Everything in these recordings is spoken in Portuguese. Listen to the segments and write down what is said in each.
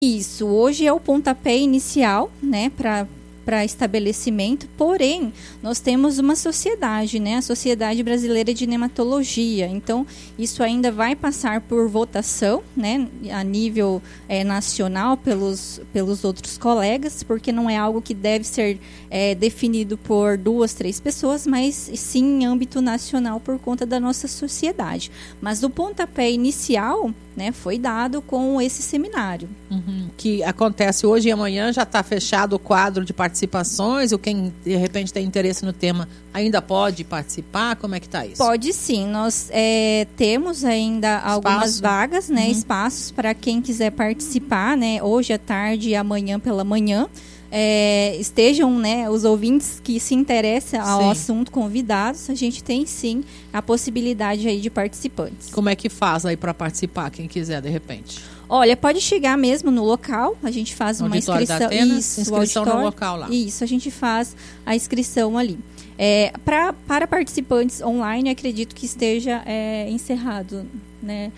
Isso, hoje é o pontapé inicial, né, para estabelecimento, porém, nós temos uma sociedade, né, a Sociedade Brasileira de Nematologia, então, isso ainda vai passar por votação, né, a nível nacional pelos outros colegas, porque não é algo que deve ser definido por 2, 3 pessoas, mas sim em âmbito nacional por conta da nossa sociedade. Mas o pontapé inicial, né, foi dado com esse seminário. Que acontece hoje e amanhã, já está fechado o quadro de participações, ou quem de repente tem interesse no tema ainda pode participar? Como é que está isso? Pode sim, nós temos ainda algumas vagas, né, espaços para quem quiser participar, né, hoje à tarde e amanhã pela manhã. Estejam, né, os ouvintes que se interessam ao assunto convidados, a gente tem sim a possibilidade aí de participantes. Como é que faz aí para participar, quem quiser de repente? Olha, pode chegar mesmo no local, a gente faz uma inscrição. Da Atenas, inscrição no local lá. Isso, a gente faz a inscrição ali. Para participantes online, acredito que esteja encerrado, né?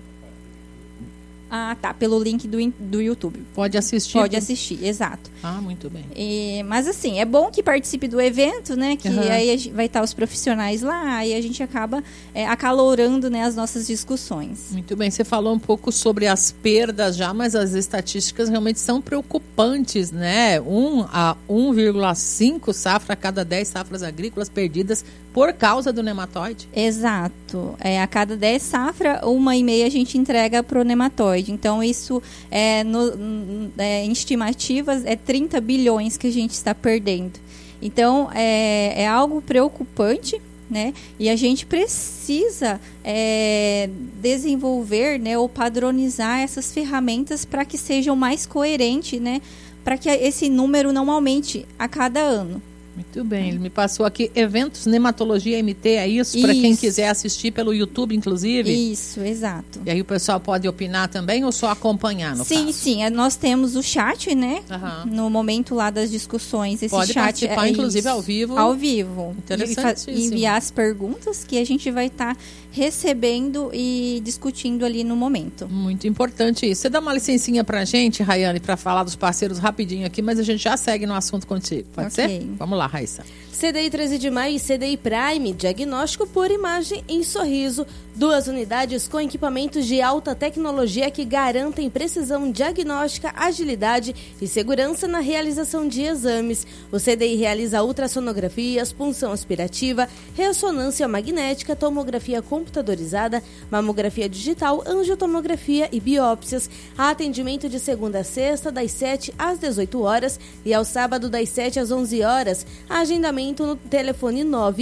Ah, tá, pelo link do YouTube. Pode assistir? Pode assistir, exato. Ah, muito bem. Mas assim, é bom que participe do evento, né? Que aí vai estar os profissionais lá e a gente acaba acalorando, né, as nossas discussões. Muito bem, você falou um pouco sobre as perdas já, mas as estatísticas realmente são preocupantes, né? 1 a 1,5 safra a cada 10 safras agrícolas perdidas por causa do nematóide. Exato. A cada 10 safras, 1,5 a gente entrega para o nematóide. Então, isso, em estimativas, 30 bilhões que a gente está perdendo. Então, é algo preocupante, né? E a gente precisa desenvolver, né, ou padronizar essas ferramentas para que sejam mais coerentes, né? Para que esse número não aumente a cada ano. Muito bem, ele me passou aqui Eventos Nematologia MT, é isso? Para quem quiser assistir pelo YouTube, inclusive? Isso, exato. E aí o pessoal pode opinar também ou só acompanhar no caso? Sim, nós temos o chat, né? No momento lá das discussões, esse pode chat participar, inclusive, ao vivo. Ao vivo. Interessantíssimo. Enviar as perguntas que a gente vai estar recebendo e discutindo ali no momento. Muito importante isso. Você dá uma licencinha pra gente, Rayane, para falar dos parceiros rapidinho aqui, mas a gente já segue no assunto contigo. Pode ser? Vamos lá, Raíssa. CDI 13 de Maio e CDI Prime, diagnóstico por imagem em Sorriso. 2 unidades com equipamentos de alta tecnologia que garantem precisão diagnóstica, agilidade e segurança na realização de exames. O CDI realiza ultrassonografias, punção aspirativa, ressonância magnética, tomografia computadorizada, mamografia digital, angiotomografia e biópsias. Há atendimento de segunda a sexta, das 7 às 18 horas e ao sábado, das 7 às 11 horas. Agendamento no telefone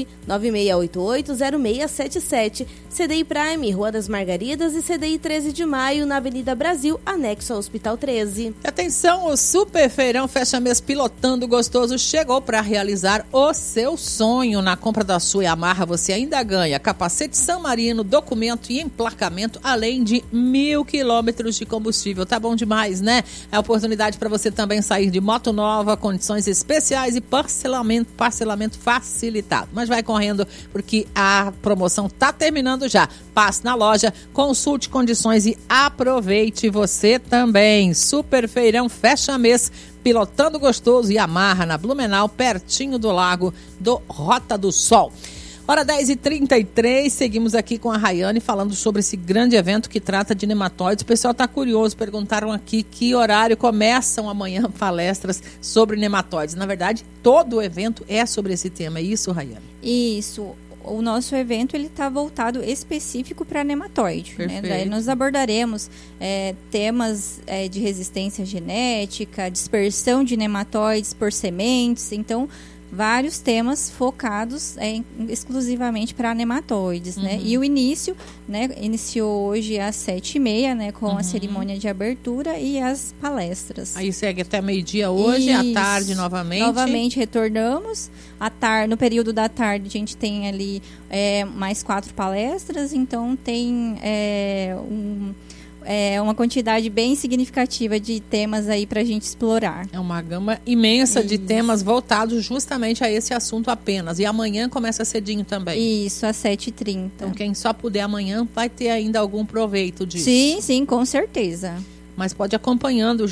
996880677. CDI Prime, Rua das Margaridas, e CDI 13 de Maio, na Avenida Brasil, anexo ao Hospital 13. Atenção, o Super Feirão Fecha Mês Pilotando Gostoso chegou para realizar o seu sonho. Na compra da sua Yamaha, você ainda ganha capacete San Marino, documento e emplacamento, além de 1.000 quilômetros de combustível. Tá bom demais, né? É a oportunidade para você também sair de moto nova, condições especiais e parcelamento facilitado. Mas vai correndo, porque a promoção tá terminando já. Passe na loja, consulte condições e aproveite você também. Super Feirão Fecha Mês Pilotando Gostoso e Amarra na Blumenau, pertinho do Lago do Rota do Sol. Hora 10h33, seguimos aqui com a Rayane falando sobre esse grande evento que trata de nematóides. O pessoal está curioso, perguntaram aqui que horário começam amanhã palestras sobre nematóides. Na verdade, todo o evento é sobre esse tema, é isso, Rayane? Isso. O nosso evento está voltado específico para nematóide. Né? Daí nós abordaremos temas de resistência genética, dispersão de nematóides por sementes. Então, vários temas focados exclusivamente para nematóides, né? E o início, né, iniciou hoje às 7h30, né, com a cerimônia de abertura e as palestras. Aí segue até meio-dia hoje, à tarde novamente. Novamente retornamos. No período da tarde a gente tem ali mais 4 palestras, então tem uma quantidade bem significativa de temas aí para a gente explorar. É uma gama imensa de temas voltados justamente a esse assunto apenas. E amanhã começa cedinho também. Isso, às 7h30. Então quem só puder amanhã vai ter ainda algum proveito disso. Sim, com certeza. Mas pode ir acompanhando